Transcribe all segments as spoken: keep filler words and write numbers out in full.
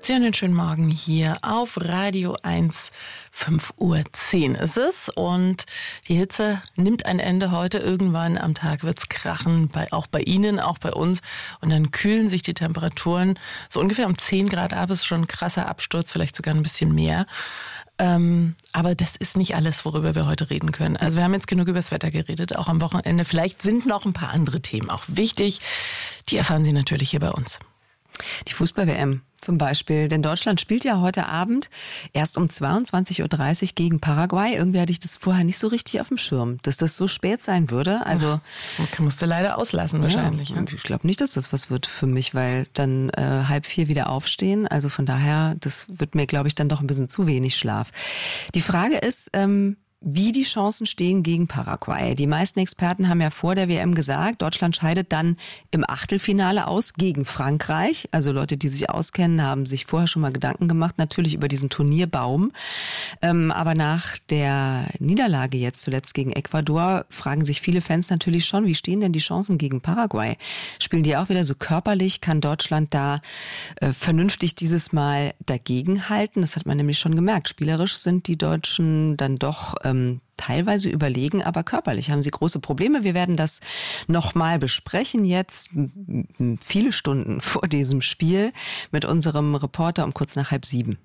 Sie hören den schönen Morgen hier auf Radio eins. fünf Uhr zehn ist es und die Hitze nimmt ein Ende heute. Irgendwann am Tag wird's krachen, bei, auch bei Ihnen, auch bei uns. Und dann kühlen sich die Temperaturen so ungefähr um zehn Grad ab. Ist schon ein krasser Absturz, vielleicht sogar ein bisschen mehr. Ähm, aber das ist nicht alles, worüber wir heute reden können. Also wir haben jetzt genug über das Wetter geredet, auch am Wochenende. Vielleicht sind noch ein paar andere Themen auch wichtig. Die erfahren Sie natürlich hier bei uns. Die Fußball-W M zum Beispiel, denn Deutschland spielt ja heute Abend erst um zweiundzwanzig Uhr dreißig gegen Paraguay. Irgendwie hatte ich das vorher nicht so richtig auf dem Schirm, dass das so spät sein würde. Also ja, musst du leider auslassen wahrscheinlich. Ja, ich glaube nicht, dass das was wird für mich, weil dann äh, halb vier wieder aufstehen. Also von daher, das wird mir, glaube ich, dann doch ein bisschen zu wenig Schlaf. Die Frage ist, ähm, wie die Chancen stehen gegen Paraguay. Die meisten Experten haben ja vor der W M gesagt, Deutschland scheidet dann im Achtelfinale aus gegen Frankreich. Also Leute, die sich auskennen, haben sich vorher schon mal Gedanken gemacht, natürlich über diesen Turnierbaum. Ähm, aber nach der Niederlage jetzt zuletzt gegen Ecuador fragen sich viele Fans natürlich schon, wie stehen denn die Chancen gegen Paraguay? Spielen die auch wieder so körperlich? Kann Deutschland da äh, vernünftig dieses Mal dagegenhalten? Das hat man nämlich schon gemerkt. Spielerisch sind die Deutschen dann doch ähm, teilweise überlegen, aber körperlich haben sie große Probleme. Wir werden das nochmal besprechen jetzt, m- viele Stunden vor diesem Spiel mit unserem Reporter um kurz nach halb sieben.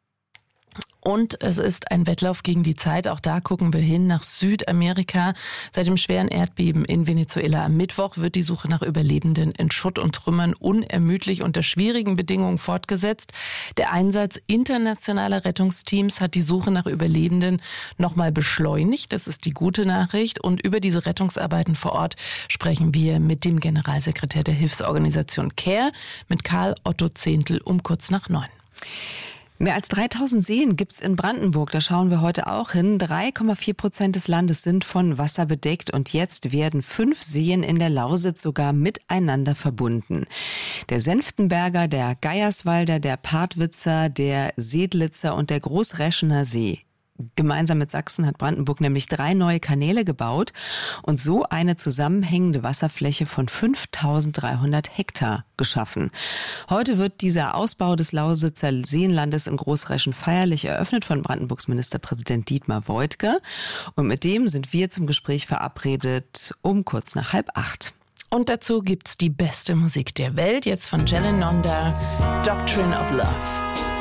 Und es ist ein Wettlauf gegen die Zeit. Auch da gucken wir hin nach Südamerika. Seit dem schweren Erdbeben in Venezuela am Mittwoch wird die Suche nach Überlebenden in Schutt und Trümmern unermüdlich unter schwierigen Bedingungen fortgesetzt. Der Einsatz internationaler Rettungsteams hat die Suche nach Überlebenden nochmal beschleunigt. Das ist die gute Nachricht. Und über diese Rettungsarbeiten vor Ort sprechen wir mit dem Generalsekretär der Hilfsorganisation CARE, mit Karl Otto Zehntl um kurz nach neun. Mehr als dreitausend Seen gibt's in Brandenburg, da schauen wir heute auch hin. drei Komma vier Prozent des Landes sind von Wasser bedeckt und jetzt werden fünf Seen in der Lausitz sogar miteinander verbunden. Der Senftenberger, der Geierswalder, der Partwitzer, der Sedlitzer und der Großräschener See. Gemeinsam mit Sachsen hat Brandenburg nämlich drei neue Kanäle gebaut und so eine zusammenhängende Wasserfläche von fünftausenddreihundert Hektar geschaffen. Heute wird dieser Ausbau des Lausitzer Seenlandes in Großräschen feierlich eröffnet von Brandenburgs Ministerpräsident Dietmar Woidke. Und mit dem sind wir zum Gespräch verabredet um kurz nach halb acht. Und dazu gibt's die beste Musik der Welt, jetzt von Jelen Nonda, Doctrine of Love.